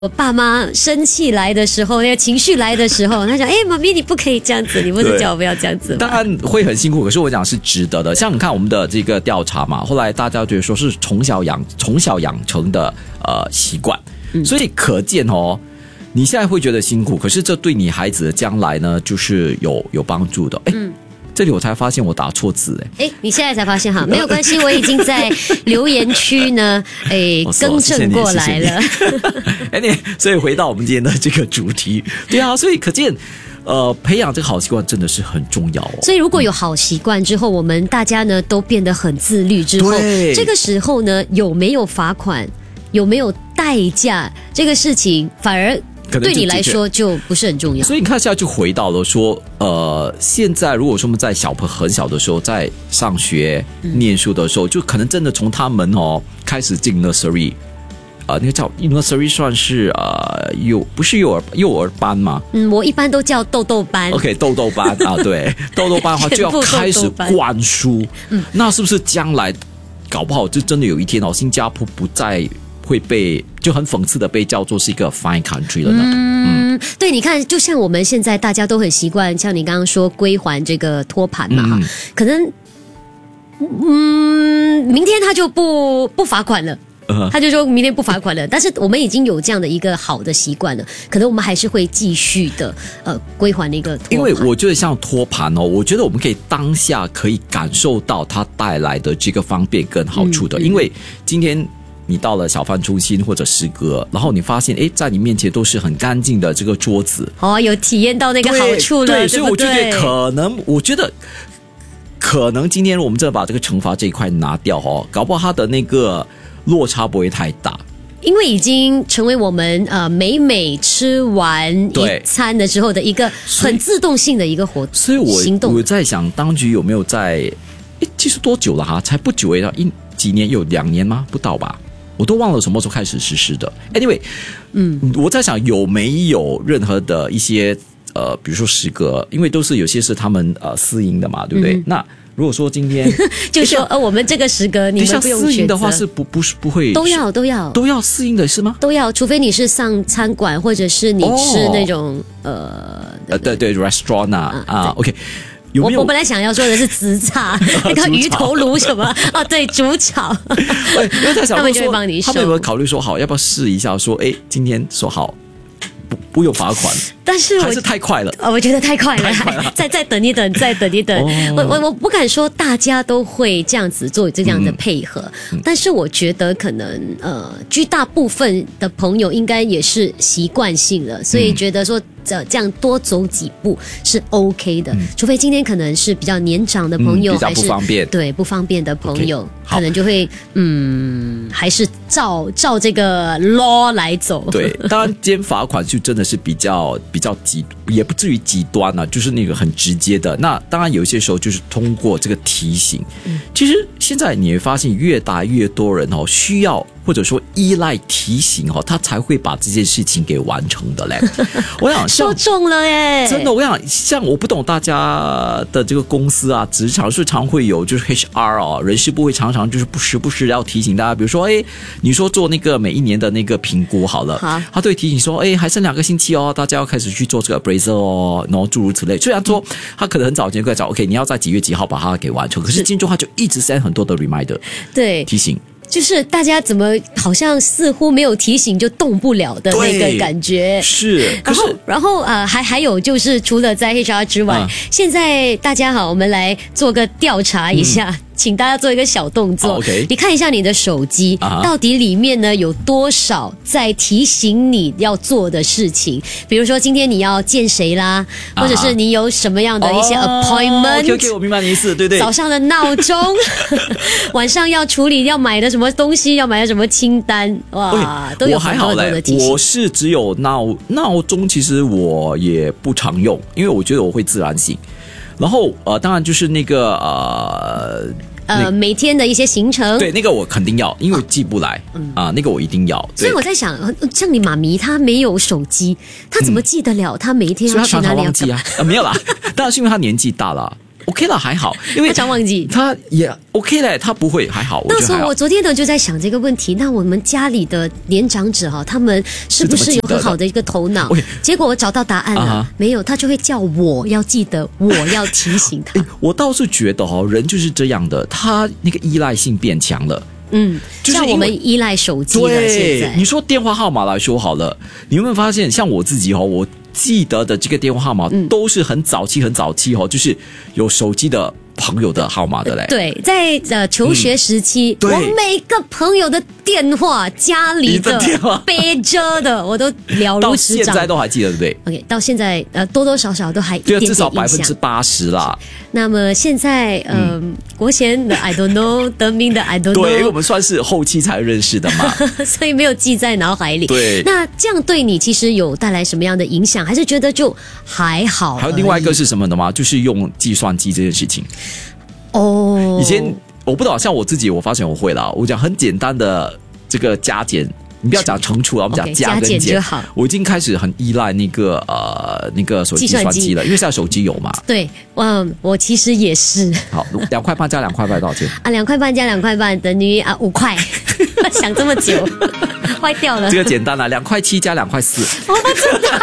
我爸妈生气来的时候，那个情绪来的时候，他讲：“妈咪，你不可以这样子，你不是叫我不要这样子吗？” 当然会很辛苦，可是我讲是值得的。像你看我们的这个调查嘛，后来大家觉得说是从小养成的习惯，所以可见哦，你现在会觉得辛苦，可是这对你孩子的将来呢，就是有帮助的。这里我才发现我打错字你现在才发现哈，没有关系，我已经在留言区呢，更正过来了。 所以回到我们今天的这个主题，对啊，所以可见。培养这个好习惯真的是很重要哦。 所以如果有好习惯之后，我们大家呢都变得很自律之后，这个时候呢有没有罚款，有没有代价，这个事情反而对你来说就不是很重要。 所以你看现在就回到了说，现在如果说我们在小朋友很小的时候，在上学念书的时候，就可能真的从他们开始进 nursery。那个叫 nursery 算是不是幼儿班吗？ 我一般都叫豆豆班。 OK， 豆豆班啊，对，豆豆班的话就要开始灌输。那是不是将来搞不好就真的有一天新加坡不再会被就很讽刺的被叫做是一个 fine country 了呢？ 对，你看，就像我们现在大家都很习惯，像你刚刚说归还这个托盘嘛，可能明天他就不罚款了。他就说明天不罚款了，但是我们已经有这样的一个好的习惯了，可能我们还是会继续的归还那个托盘。 因为我觉得像托盘我觉得我们可以当下可以感受到它带来的这个方便跟好处的，因为今天你到了小贩中心或者食阁，然后你发现在你面前都是很干净的这个桌子， 有体验到那个好处了，对， 所以我觉得可能今天我们真的把这个惩罚这一块拿掉搞不好它的那个落差不会太大， 因为已经成为我们每吃完一餐的时候的一个很自动性的一个活动， 所以我在想，当局有没有在其实多久了哈？才不久几年，有2年吗？不到吧？我都忘了什么时候开始实施的。Anyway，我在想有没有任何的一些比如说食阁，因为都是有些是他们私营的嘛，对不对？那如果说今天就说我们这个食阁你们不用选择， 私营的话是不会都要私营的是吗？ 都要，除非你是上餐馆或者是你吃那种对 restaurant OK。 我本来想要说的是紫茶那个鱼头炉什么对，煮炒因为在想他们就会帮你收， 他们有没有考虑说好要不要试一下说今天说好不用罚款， 但是还是太快了。 我觉得太快了，再等一等，再等一等。我不敢说大家都会这样子做这样的配合，但是我觉得可能绝大部分的朋友应该也是习惯性了，所以觉得说这样多走几步是 OK 的，除非今天可能是比较年长的朋友， 比较不方便， 对不方便的朋友，可能就会还是照这个 law 来走。 对，当然今天罚款就真的是比较极，也不至于极端啊，就是那个很直接的。那当然有些时候就是通过这个提醒。其实现在你会发现越来越多人需要或者说依赖提醒他才会把这件事情给完成的嘞。我想说中了耶， 真的，我想像我不懂大家的这个公司啊，职场是常会有就是 HR 人事部会常常就是不时要提醒大家，比如说你说做那个每一年的那个评估好了，他都会提醒说还剩2个星期大家要开始去做这个 appraisal 然后诸如此类。虽然说他可能很早前就在讲 OK 你要在几月几号把它给完成，可是今周他就一直 send 很多的 reminder 对提醒， 就是大家怎么好像似乎没有提醒就动不了的那个感觉。 是， 然后还有就是除了在 HR 之外，现在大家好，我们来做个调查一下。请大家做一个小动作，你看一下你的手机，到底里面呢有多少在提醒你要做的事情？比如说今天你要见谁啦，或者是你有什么样的一些 appointment。 OK， 我明白你意思，对。 早上的闹钟，晚上要处理要买的什么东西，要买的什么清单，哇，都有很多的提醒。 我是只有闹钟，其实我也不常用，因为我觉得我会自然醒。然后当然就是那个每天的一些行程， 对，那个我肯定要，因为我记不来那个我一定要。 所以我在想，像你妈咪她没有手机，她怎么记得了她每一天要去哪里要干嘛？ 没有啦，当然是因为她年纪大了。 OK 了，还好，因为他常忘记， 他也 OK 嘞，他不会还好。 那时候我昨天呢就在想这个问题，那我们家里的年长者他们是不是有很好的一个头脑？结果我找到答案了，没有，他就会叫我要记得，我要提醒他。 我倒是觉得人就是这样的，他那个依赖性变强了。 就是像我们依赖手机了。现在你说电话号码来说好了，你有没有发现，像我自己我记得的这个电话号码都是很早期就是有手机的朋友的号码的嘞。 对，在求学时期，我每个朋友的电话、家里的背着的，我都了如指掌。 到现在都还记得，对不对 ？OK， 到现在多多少少都还一点点至少80%啦。 那么现在国贤的 I don't know， 德明的 I don't know， 对，因为我们算是后期才认识的嘛， 所以没有记在脑海里。 对， 那这样对你其实有带来什么样的影响？还是觉得就还好？ 还有另外一个是什么的吗？就是用计算机这件事情。以前我不知道，像我自己，我发现我会了。我讲很简单的这个加减，你不要讲乘除了，我们讲加跟减就好。 我已经开始很依赖那个手机计算机了，因为现在手机有嘛。 对，我其实也是。 好，2块半加2块半多少钱 ？2块半加2块半等于5块。想这么久，坏掉了。 这个简单了，2.7块加2.4块。 我不知道。